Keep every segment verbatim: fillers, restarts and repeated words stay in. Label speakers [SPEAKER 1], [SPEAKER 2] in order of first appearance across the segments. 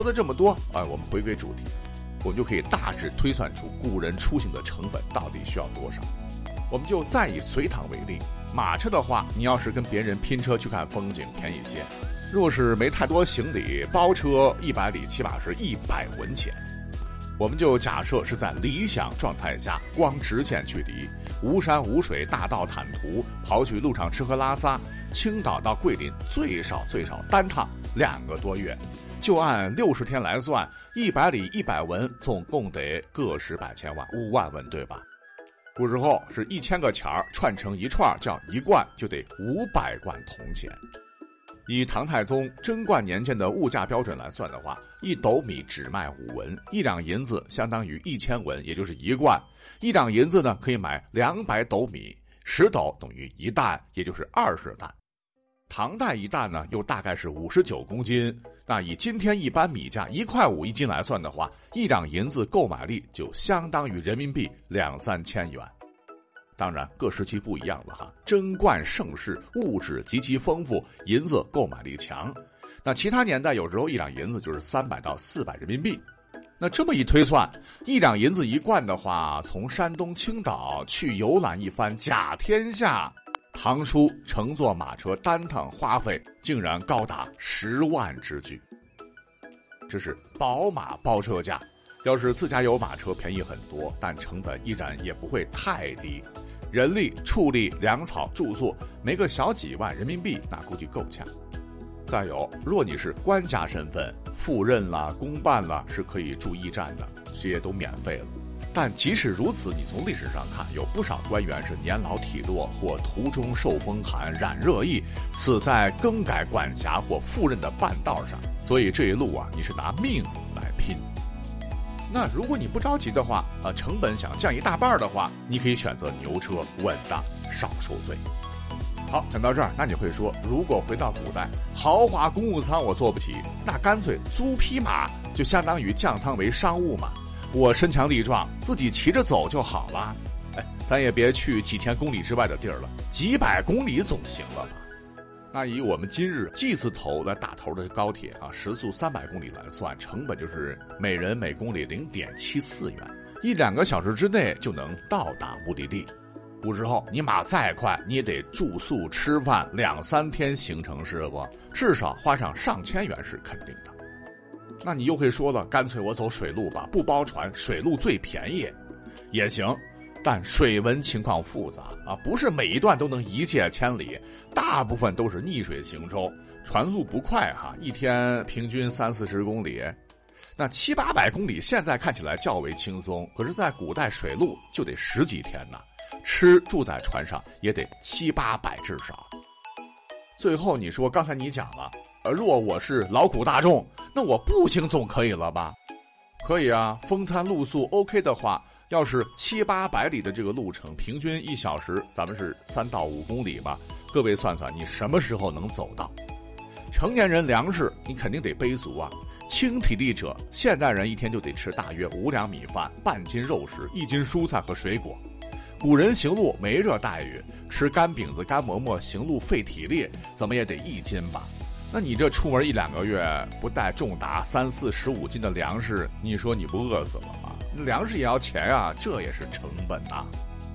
[SPEAKER 1] 说了这么多啊，我们回归主题，我们就可以大致推算出古人出行的成本到底需要多少。我们就再以隋唐为例，马车的话，你要是跟别人拼车去看风景，便宜些；若是没太多行李，包车一百里起码是一百文钱。我们就假设是在理想状态下，光直线距离，无山无水，大道坦途，刨去路上吃喝拉撒，青岛到桂林最少最少单趟两个多月，就按六十天来算，一百里一百文，总共得个十百千万，五万文，对吧？古时候是一千个钱儿串成一串叫一贯，就得五百贯铜钱。以唐太宗贞观年间的物价标准来算的话，一斗米只卖五文，一两银子相当于一千文，也就是一贯。一两银子呢，可以买两百斗米，十斗等于一担，也就是二十担。唐代一担呢，又大概是五十九公斤。那以今天一般米价一块五一斤来算的话，一两银子购买力就相当于人民币两三千元。当然各时期不一样了哈，贞观盛世，物质极其丰富，银子购买力强。那其他年代有时候一两银子就是三百到四百人民币。那这么一推算，一两银子一贯的话，从山东青岛去游览一番甲天下，唐叔乘坐马车单趟花费竟然高达十万之巨。这是宝马包车价，要是自家有马车便宜很多，但成本依然也不会太低。人力、畜力、粮草、住宿，没个小几万人民币，那估计够呛。再有，若你是官家身份，赴任啦、公办啦，是可以住驿站的，这些都免费了。但即使如此，你从历史上看，有不少官员是年老体弱，或途中受风寒、染热疫，死在更改管辖或赴任的半道上。所以这一路啊，你是拿命来拼。那如果你不着急的话，呃，成本想降一大半的话，你可以选择牛车，稳当，少受罪。好，讲到这儿，那你会说，如果回到古代，豪华公务舱我坐不起，那干脆租匹马，就相当于降舱为商务嘛。我身强力壮，自己骑着走就好了。哎，咱也别去几千公里之外的地儿了，几百公里总行了吧？那以我们今日 G 字头来打头的高铁啊，时速三百公里来算，成本就是每人每公里 零点七四元，一两个小时之内就能到达目的地。古时候你马再快，你也得住宿吃饭两三天行程是不？至少花上上千元是肯定的。那你又会说了，干脆我走水路吧，不包船，水路最便宜，也行。但水文情况复杂啊，不是每一段都能一泻千里，大部分都是逆水行舟，船速不快哈，一天平均三四十公里。那七八百公里现在看起来较为轻松，可是在古代水路就得十几天呢，吃住在船上也得七八百至少。最后你说刚才你讲了，呃，若我是劳苦大众，那我步行总可以了吧？可以啊，风餐露宿 OK 的话，要是七八百里的这个路程，平均一小时，咱们是三到五公里吧。各位算算，你什么时候能走到？成年人粮食你肯定得背足啊。轻体力者，现代人一天就得吃大约五两米饭、半斤肉食、一斤蔬菜和水果。古人行路没这待遇，吃干饼子、干馍馍，行路费体力，怎么也得一斤吧？那你这出门一两个月，不带重达三四十五斤的粮食，你说你不饿死了吗？粮食也要钱啊，这也是成本啊。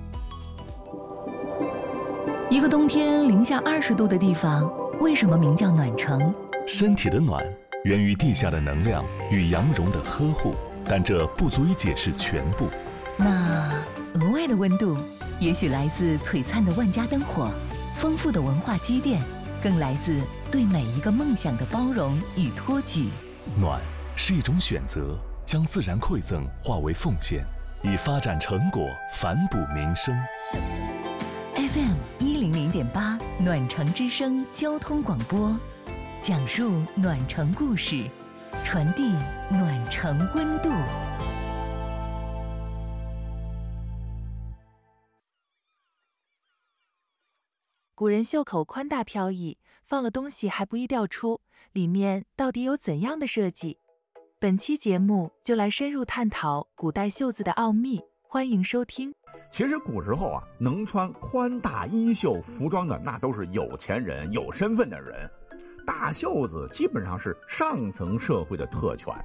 [SPEAKER 2] 一个冬天零下二十度的地方，为什么名叫暖城？
[SPEAKER 3] 身体的暖源于地下的能量与羊绒的呵护，但这不足以解释全部。
[SPEAKER 2] 那额外的温度，也许来自璀璨的万家灯火，丰富的文化积淀，更来自对每一个梦想的包容与托举。
[SPEAKER 3] 暖是一种选择，将自然馈赠化为奉献，以发展成果反哺民生。
[SPEAKER 2] F M 一零零点八暖城之声交通广播，讲述暖城故事，传递暖城温度。
[SPEAKER 4] 古人袖口宽大飘逸，放了东西还不易掉出，里面到底有怎样的设计？本期节目就来深入探讨古代袖子的奥秘，欢迎收听。
[SPEAKER 1] 其实古时候啊，能穿宽大衣袖服装的那都是有钱人、有身份的人，大袖子基本上是上层社会的特权。